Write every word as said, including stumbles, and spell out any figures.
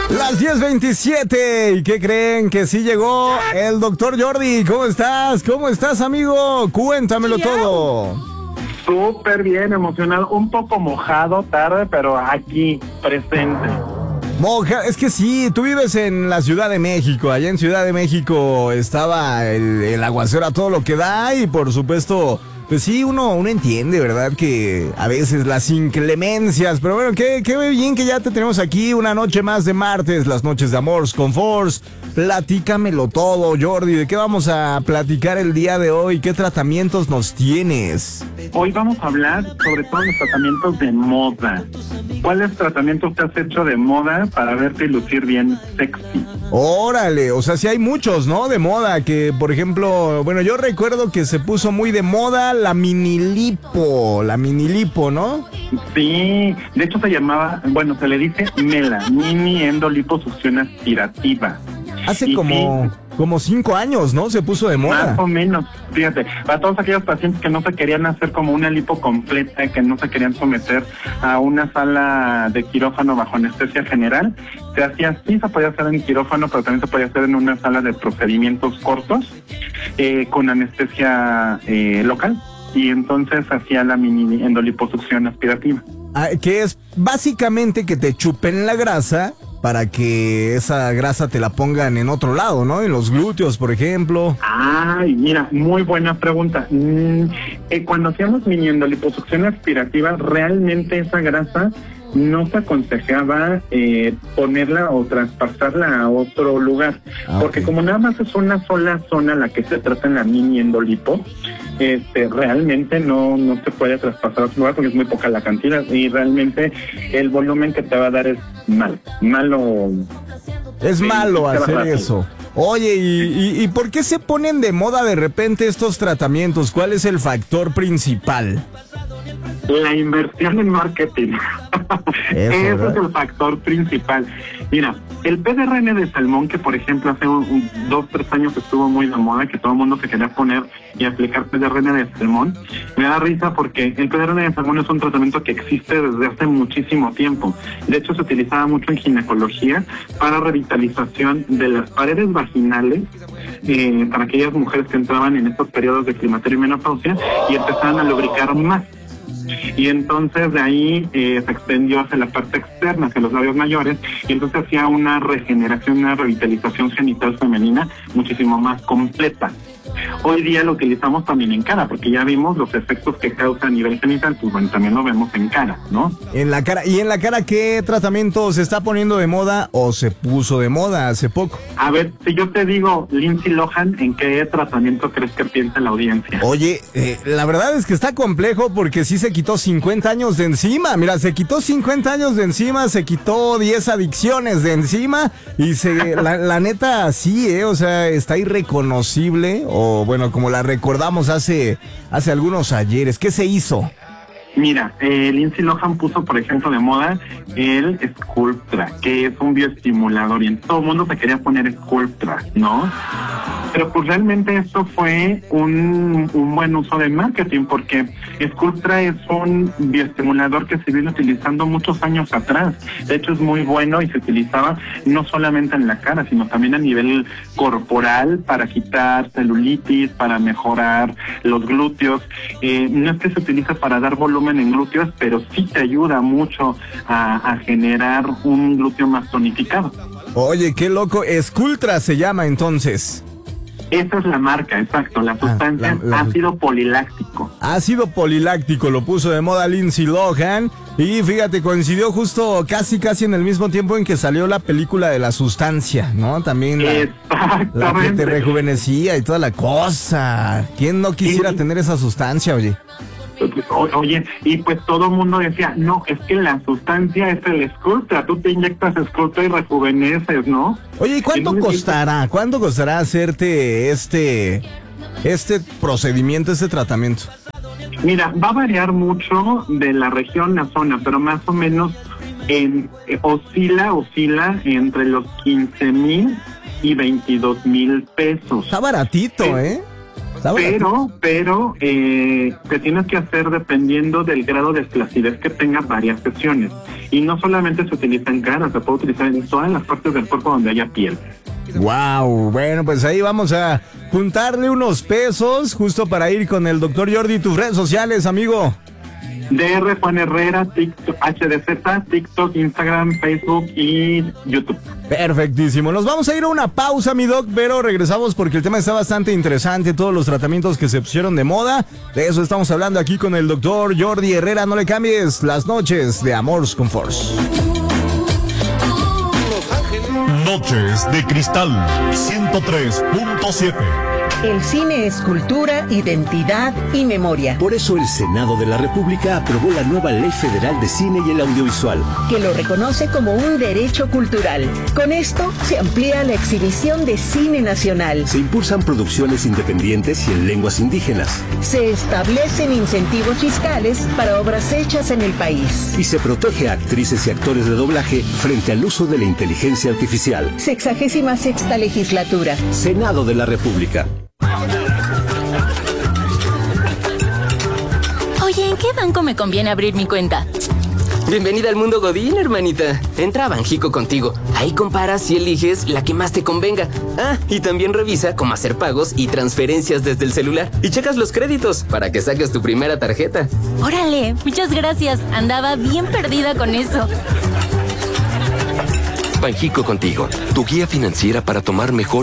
Las diez veintisiete. ¿Y qué creen? Que sí llegó el doctor Jordi. ¿Cómo estás? ¿Cómo estás, amigo? Cuéntamelo todo. Súper bien, emocionado. Un poco mojado, tarde, pero aquí, presente. Moja, es que sí, tú vives en la Ciudad de México. Allá en Ciudad de México estaba el, el aguacero a todo lo que da y por supuesto... Pues sí, uno, uno entiende, ¿verdad? Que a veces las inclemencias, pero bueno, qué, qué bien que ya te tenemos aquí una noche más de martes, las noches de Amors con Force. Platícamelo todo, Jordi, ¿de qué vamos a platicar el día de hoy? ¿Qué tratamientos nos tienes? Hoy vamos a hablar sobre todos los tratamientos de moda. ¿Cuáles tratamientos te has hecho de moda para verte y lucir bien sexy? Órale, o sea, sí hay muchos, ¿no? De moda, que por ejemplo, bueno, yo recuerdo que se puso muy de moda la mini lipo, la mini lipo, ¿no? Sí, de hecho se llamaba, bueno, se le dice MELA, mini endoliposucción aspirativa. Hace y como, sí, como cinco años, ¿no? Se puso de moda. Más o menos, fíjate, para todos aquellos pacientes que no se querían hacer como una lipo completa, que no se querían someter a una sala de quirófano bajo anestesia general, se hacía así, se podía hacer en quirófano, pero también se podía hacer en una sala de procedimientos cortos, eh, con anestesia eh, local, y entonces hacía la mini endoliposucción aspirativa. Ah, que es básicamente que te chupen la grasa para que esa grasa te la pongan en otro lado, ¿no? En los glúteos, por ejemplo. Ay, mira, muy buena pregunta. Mm, eh, cuando hacíamos mini endoliposucción aspirativa, realmente esa grasa no se aconsejaba eh, ponerla o traspasarla a otro lugar, ah, porque okay. como nada más es una sola zona la que se trata en la mini endolipo, este, realmente no, no se puede traspasar a otro lugar porque es muy poca la cantidad y realmente el volumen que te va a dar es mal, malo. Es sí, malo hacer rápido. eso. Oye, ¿y, y, ¿y por qué se ponen de moda de repente estos tratamientos? ¿Cuál es el factor principal? La inversión en marketing. Eso, Ese ¿verdad? es el factor principal. Mira, el P D R N de salmón, que por ejemplo hace un, un, dos, tres años estuvo muy de moda, que todo el mundo se quería poner y aplicar P D R N de salmón, me da risa porque el P D R N de salmón es un tratamiento que existe desde hace muchísimo tiempo. De hecho, se utilizaba mucho en ginecología para revitalización de las paredes vaginales, eh, para aquellas mujeres que entraban en estos periodos de climaterio y menopausia y empezaban a lubricar más. Y entonces de ahí eh, se extendió hacia la parte externa, hacia los labios mayores, y entonces hacía una regeneración, una revitalización genital femenina muchísimo más completa. Hoy día lo utilizamos también en cara, porque ya vimos los efectos que causa a nivel genital, pues bueno, también lo vemos en cara, ¿no? En la cara. ¿Y en la cara qué tratamiento se está poniendo de moda o se puso de moda hace poco? A ver, si yo te digo Lindsay Lohan, ¿en qué tratamiento crees que piensa la audiencia? Oye, eh, la verdad es que está complejo porque sí se quitó cincuenta años de encima. Mira, se quitó cincuenta años de encima, se quitó diez adicciones de encima y se, la, la neta sí, eh, o sea, está irreconocible o bueno, como la recordamos hace, hace algunos ayeres. ¿Qué se hizo? Mira, eh, Lindsay Lohan puso, por ejemplo, de moda el Sculptra, que es un bioestimulador, y en todo el mundo se quería poner Sculptra, ¿no? Pero pues realmente esto fue un, un buen uso de marketing, porque Sculptra es un bioestimulador que se viene utilizando muchos años atrás. De hecho, es muy bueno y se utilizaba no solamente en la cara, sino también a nivel corporal para quitar celulitis, para mejorar los glúteos. Eh, no es que se utiliza para dar volumen en glúteos, pero sí te ayuda mucho a, a generar un glúteo más tonificado. Oye, qué loco. Sculptra se llama entonces. Esa es la marca, exacto, la sustancia, ah, la, la... ácido poliláctico. Ácido poliláctico lo puso de moda Lindsay Lohan y fíjate, coincidió justo casi casi en el mismo tiempo en que salió la película de La Sustancia, ¿no? También la, la que te rejuvenecía y toda la cosa. ¿Quién no quisiera sí. tener esa sustancia, oye? O, oye, y pues todo el mundo decía, no, es que la sustancia es el Sculptra, tú te inyectas Sculptra y rejuveneces, ¿no? Oye, ¿y cuánto Entonces, costará? ¿Cuánto costará hacerte este, este procedimiento, este tratamiento? Mira, va a variar mucho de la región a zona, pero más o menos en, eh, oscila, oscila entre los quince mil y veintidós mil pesos. Está baratito, ¿eh? Pero, pero eh, te tienes que hacer dependiendo del grado de flacidez que tenga varias sesiones. Y no solamente se utiliza en cara, se puede utilizar en todas las partes del cuerpo donde haya piel. Wow, bueno, pues ahí vamos a juntarle unos pesos justo para ir con el doctor Jordi. Tus redes sociales, amigo. D R Juan Herrera, TikTok, H D Z, TikTok, Instagram, Facebook y YouTube. Perfectísimo. Nos vamos a ir a una pausa, mi doc, pero regresamos porque el tema está bastante interesante. Todos los tratamientos que se pusieron de moda. De eso estamos hablando aquí con el doctor Jordi Herrera. No le cambies. Las noches de Amors con Force. Noches de Cristal ciento tres punto siete. El cine es cultura, identidad y memoria. Por eso el Senado de la República aprobó la nueva Ley Federal de Cine y el Audiovisual, que lo reconoce como un derecho cultural. Con esto se amplía la exhibición de cine nacional. Se impulsan producciones independientes y en lenguas indígenas. Se establecen incentivos fiscales para obras hechas en el país. Y se protege a actrices y actores de doblaje frente al uso de la inteligencia artificial. Sexagésima sexta legislatura. Senado de la República. Oye, ¿en qué banco me conviene abrir mi cuenta? Bienvenida al mundo Godín, hermanita. Entra a Banjico contigo. Ahí comparas y eliges la que más te convenga. Ah, y también revisa cómo hacer pagos y transferencias desde el celular. Y checas los créditos para que saques tu primera tarjeta. Órale, muchas gracias. Andaba bien perdida con eso. Banjico contigo, tu guía financiera para tomar mejores